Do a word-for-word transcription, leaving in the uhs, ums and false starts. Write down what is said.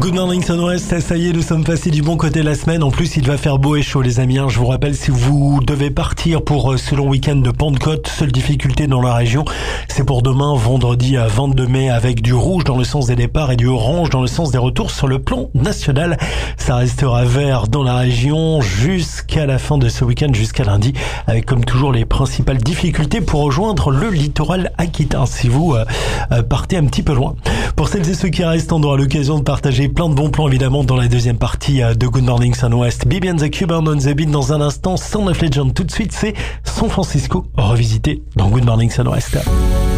Good Morning Sun-Ouest, ça y est, nous sommes passés du bon côté de la semaine. En plus, il va faire beau et chaud, les amis. Je vous rappelle, si vous devez partir pour ce long week-end de Pentecôte, seule difficulté dans la région, c'est pour demain, vendredi vingt-deux mai, avec du rouge dans le sens des départs et du orange dans le sens des retours sur le plan national. Ça restera vert dans la région jusqu'à la fin de ce week-end, jusqu'à lundi, avec comme toujours les principales difficultés pour rejoindre le littoral aquitain, si vous euh, partez un petit peu loin. Pour celles et ceux qui restent, on aura l'occasion de partager plein de bons plans évidemment dans la deuxième partie de Good Morning Sun-Ouest. B B and the Cube on the Beat dans un instant. Sound of Legend tout de suite, c'est San Francisco revisité dans Good Morning Sun-Ouest.